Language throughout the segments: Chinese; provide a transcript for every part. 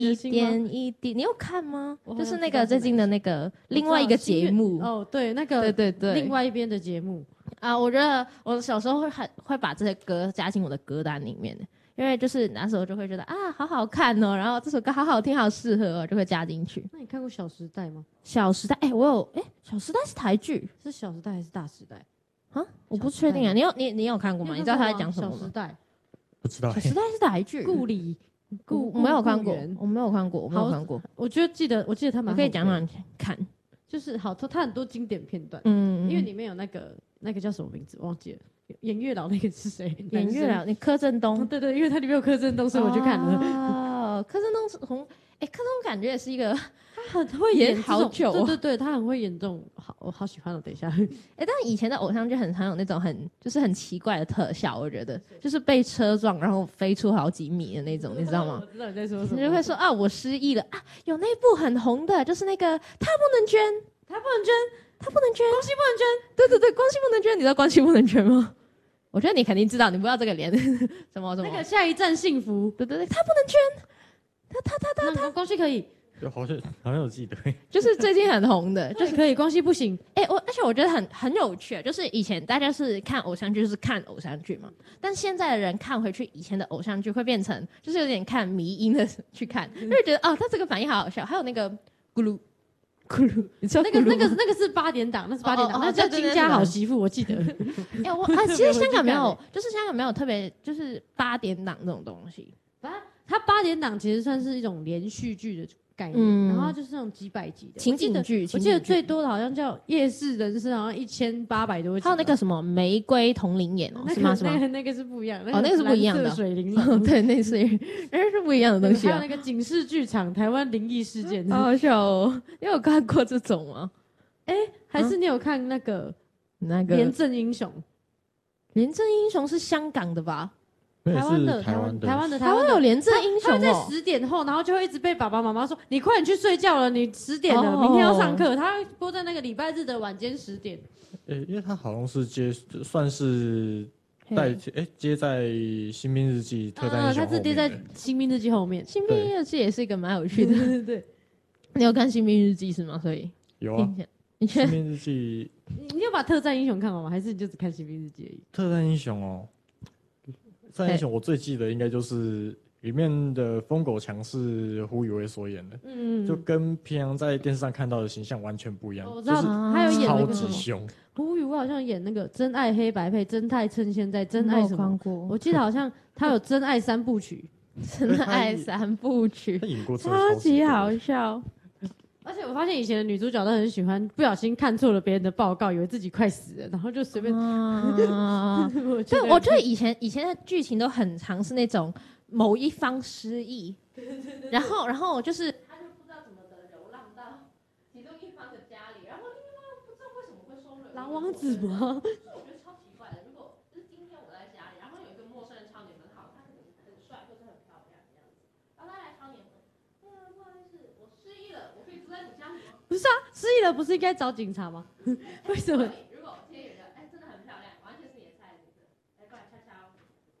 一点一滴，你有看吗？就是那个最近的那个另外一个节目哦，对，那个对另外一边的节目啊，我觉得我小时候会把这些歌加进我的歌单里面的，因为就是那时候就会觉得啊，好好看哦，然后这首歌好好听，好适合哦，就会加进去。 那你看过《小时代》吗？ 《小时代》《小时代》是台剧， 是《小时代》还是《大时代》 啊？我不确定啊，你有看过吗？你知道他在讲什么吗？ 小时代不知道。 小时代是台剧，我没有看过，我没有看过，我没有看过。 我记得他蛮， 可以讲讲看， 就是好，他很多经典片段，因为里面有那个叫什么名字忘记了，演月老那个是谁？ 演月老，你柯震东， 对对，因为他里面有柯震东，所以我去看了。 哦，柯震东柯震东感觉也是一个， 他很会演好久， 对对对，他很会演这种，我好喜欢哦。等一下， 但以前的偶像剧很常有那种就是很奇怪的特效，我觉得就是被车撞然后飞出好几米的那种，你知道吗？ 我知道你在说什么， 你就会说啊，我失忆了啊。有那部很红的，就是那个他不能捐， 光熙不能捐， 对对对，光熙不能捐，你知道光熙不能捐吗？我觉得你肯定知道，你不知道这个脸什么那个下一站幸福， 对对对，他不能捐， 他光熙可以。 好像有记得， 就是最近很红的， 就是可以，光熙不行。 而且我觉得很有趣，就是以前大家是看偶像剧，就是看偶像剧嘛，但现在的人看回去以前的偶像剧，会变成就是有点看迷因的去看，就会觉得哦，他这个反应好好笑。还有那个咕噜，你知道那个是8点档，那是8点档，那叫金家好媳妇，我记得。 其实香港没有，就是香港没有特别就是8点档这种东西。 它8点档其实算是一种连续剧的概念，然后它就是那种几百集的情景剧。 我记得最多的好像叫《夜市人生》，好像1800多集。 还有那个什么《玫瑰同龄眼》是吗？ 那个是不一样的。 那个是不一样的。 水灵对，那是不一样的东西。 还有那个警示剧场台湾灵异事件， 好好笑哦！你有看过这种吗？ 还是你有看那个 《 廉政英雄》？ 廉政英雄是香港的吧？ 台湾的台湾有廉政英雄他在10点后，然后就会一直被爸爸妈妈说：“你快点去睡觉了，你10点了，明天要上课。”他会播在那个礼拜日的晚间10点。 因为他好像是算是接在《新兵日记》特战英雄后面。 他是接在《新兵日记》后面，《 新兵日记》也是一个蛮有趣的。 对， 你有看《新兵日记》是吗？所以有啊，《新兵日记》 你有把特战英雄看完吗？还是你就只看《新兵日记》而已？ 特战英雄哦。特战英雄我最记得应该就是里面的疯狗强是胡宇威所演的，就跟平常在电视上看到的形象完全不一样。 我知道他有演那个超级凶。 胡宇威好像演那个《真爱黑白配》《真爱趁现在》《真爱什么》，我记得好像他有《真爱3部曲》， 《真爱3部曲》， 他演过超级好笑。 而且我发现以前的女主角都很喜欢不小心看错了别人的报告，以为自己快死了，然后就随便。 对，我觉得以前的剧情都很常是那种某一方失忆，然后就是他就不知道怎么的流浪到其中一方的家里，然后另一方不知道为什么会收了狼王子吗？ 我觉得超奇怪的。如果就是今天我在家里，然后有一个陌生人敲你门，好，他可能很帅或者很漂亮这样子，然后他来敲你门。不好意思，我失忆了，我可以住在你家里吗？ 不是啊，失忆了不是应该找警察吗？为什么？ 如果今天有人真的很漂亮，完全是你的菜的女生，过来敲敲，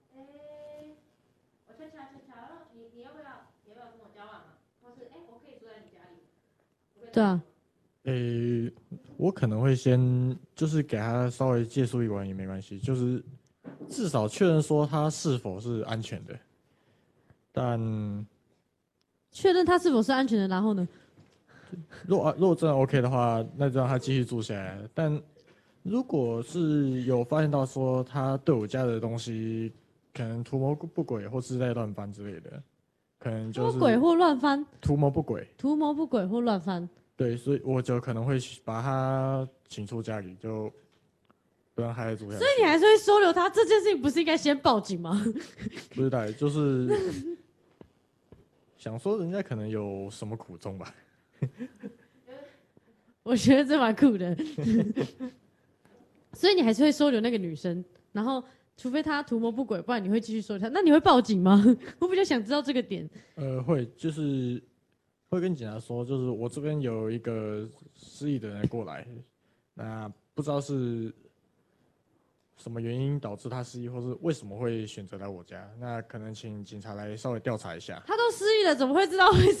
我敲敲，你要不要跟我交往啊？或是我可以住在你家里？ 对啊。 我可能会先就是给他稍微借宿一晚也没关系，就是至少确认说他是否是安全的，但。 确认他是否是安全的，然后呢？ 如果真的 OK 的话，那就让他继续住下来。但如果是有发现到说他对我家的东西可能图谋不轨或是在乱翻之类的，可能就是不轨或乱翻， 图谋不轨或乱翻。 对，所以我就可能会把他请出家里，就不让孩子住下去。 所以你还是会收留他，这件事情不是应该先报警吗？ 不是的，就是想说人家可能有什么苦衷吧。 我觉得这蛮酷的。所以你还是会收留那个女生，然后除非她图谋不轨，不然你会继续收留她。那你会报警吗？我比较想知道这个点。 会，就是会跟警察说，就是我这边有一个失忆的人过来，那不知道是什么原因导致他失忆，或是为什么会选择来我家？那可能请警察来稍微调查一下。 他都失忆了，怎么会知道为